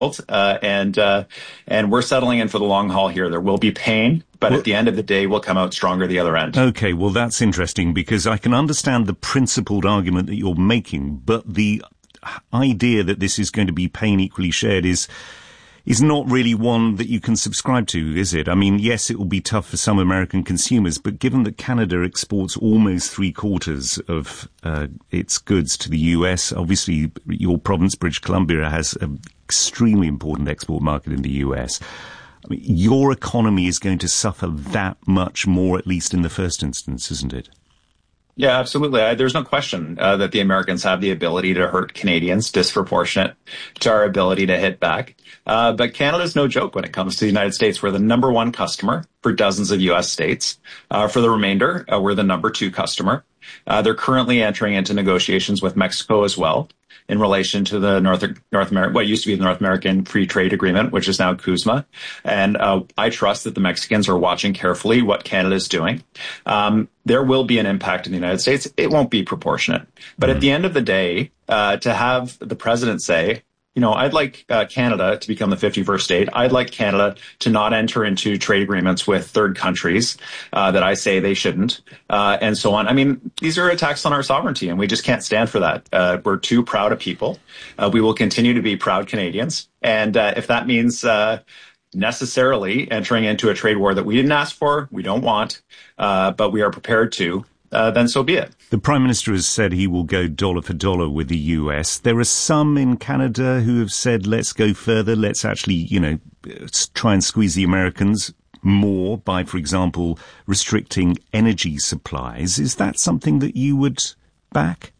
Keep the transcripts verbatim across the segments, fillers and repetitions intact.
Uh, and uh, and we're settling in for the long haul here. There will be pain, but well, at the end of the day, we'll come out stronger the other end. Okay, well, that's interesting, because I can understand the principled argument that you're making, but the idea that this is going to be pain equally shared is is not really one that you can subscribe to, is it? I mean, yes, it will be tough for some American consumers, but given that Canada exports almost three quarters of uh, its goods to the U S, obviously your province, British Columbia, has an extremely important export market in the U S. I mean, your economy is going to suffer that much more, at least in the first instance, isn't it? Yeah, absolutely. I, there's no question uh, that the Americans have the ability to hurt Canadians disproportionate to our ability to hit back. Uh, but Canada's no joke when it comes to the United States. We're the number one customer for dozens of U S states. Uh, for the remainder, uh, we're the number two customer. Uh, they're currently entering into negotiations with Mexico as well in relation to the North North American, what used to be the North American Free Trade Agreement, which is now CUSMA. And uh, I trust that the Mexicans are watching carefully what Canada is doing. Um, there will be an impact in the United States. It won't be proportionate. But mm-hmm. at the end of the day, uh, to have the president say, you know, I'd like uh, Canada to become the fifty-first state. I'd like Canada to not enter into trade agreements with third countries uh, that I say they shouldn't, uh, and so on. I mean, these are attacks on our sovereignty, and we just can't stand for that. Uh, we're too proud of people. Uh, we will continue to be proud Canadians. And uh, if that means uh, necessarily entering into a trade war that we didn't ask for, we don't want, uh, but we are prepared to, Uh, then so be it. The Prime Minister has said he will go dollar for dollar with the U S. There are some in Canada who have said, let's go further. Let's actually, you know, try and squeeze the Americans more by, for example, restricting energy supplies. Is that something that you would back?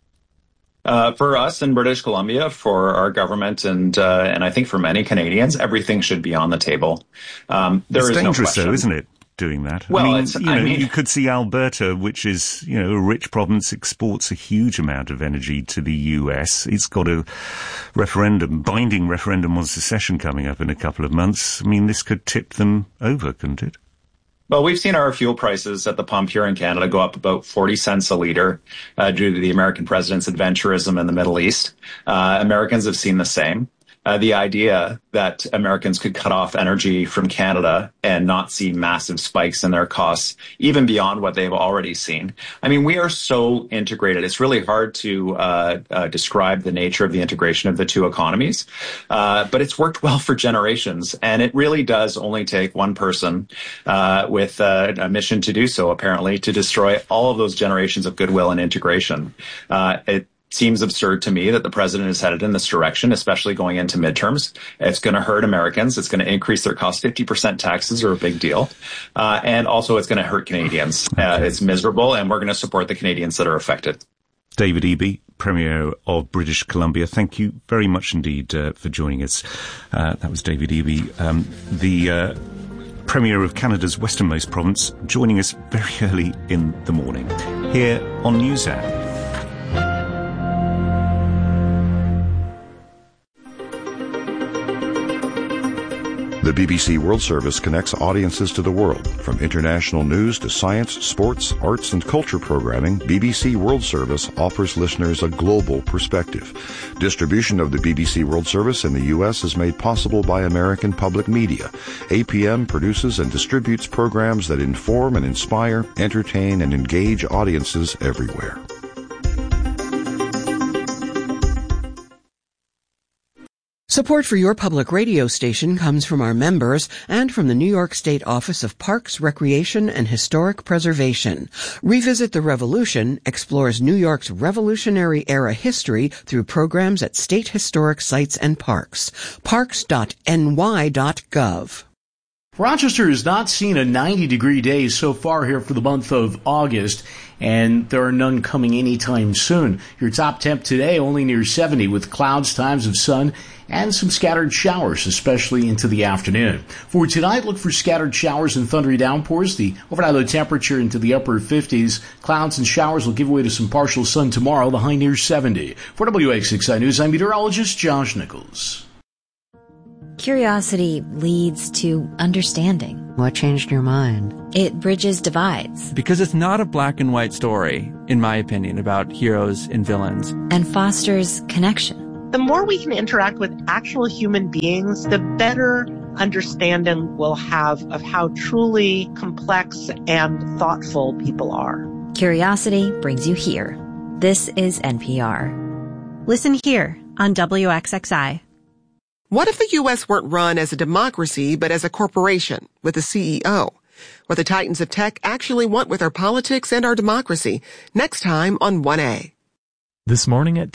Uh, for us in British Columbia, for our government, and uh, and I think for many Canadians, everything should be on the table. Um, there it's is dangerous, no question. though, isn't it? Doing that. Well, I mean, it's, you know, I mean, you could see Alberta, which is, you know, a rich province, exports a huge amount of energy to the U S. It's got a referendum, binding referendum on secession coming up in a couple of months. I mean, this could tip them over, couldn't it? Well, we've seen our fuel prices at the pump here in Canada go up about forty cents a litre uh, due to the American president's adventurism in the Middle East. Uh, Americans have seen the same. Uh, the idea that Americans could cut off energy from Canada and not see massive spikes in their costs, even beyond what they've already seen. I mean, we are so integrated. It's really hard to uh, uh, describe the nature of the integration of the two economies, uh, but it's worked well for generations. And it really does only take one person uh, with uh, a mission to do so, apparently, to destroy all of those generations of goodwill and integration. Uh, it seems absurd to me that the president is headed in this direction, especially going into midterms. It's going to hurt Americans. It's going to increase their costs. fifty percent taxes are a big deal. Uh, and also it's going to hurt Canadians. Uh, it's miserable, and we're going to support the Canadians that are affected. David Eby, Premier of British Columbia, thank you very much indeed uh, for joining us. Uh, that was David Eby, um, the uh, Premier of Canada's westernmost province, joining us very early in the morning here on NewsHour. The B B C World Service connects audiences to the world. From international news to science, sports, arts, and culture programming, B B C World Service offers listeners a global perspective. Distribution of the B B C World Service in the U S is made possible by American Public Media. A P M produces and distributes programs that inform and inspire, entertain, and engage audiences everywhere. Support for your public radio station comes from our members and from the New York State Office of Parks, Recreation, and Historic Preservation. Revisit the Revolution explores New York's Revolutionary-era history through programs at state historic sites and parks. parks dot n y dot gov. Rochester has not seen a ninety-degree day so far here for the month of August, and there are none coming anytime soon. Your top temp today only near seventy with clouds, times of sun, and some scattered showers, especially into the afternoon. For tonight, look for scattered showers and thundery downpours. The overnight low temperature into the upper fifties. Clouds and showers will give way to some partial sun tomorrow, the high near seventy. For W X six I News, I'm meteorologist Josh Nichols. Curiosity leads to understanding. What changed your mind? It bridges divides. Because it's not a black and white story, in my opinion, about heroes and villains. And fosters connection. The more we can interact with actual human beings, the better understanding we'll have of how truly complex and thoughtful people are. Curiosity brings you here. This is N P R. Listen here on W X X I. What if the U S weren't run as a democracy, but as a corporation with a C E O? What the titans of tech actually want with our politics and our democracy. Next time on one A. This morning at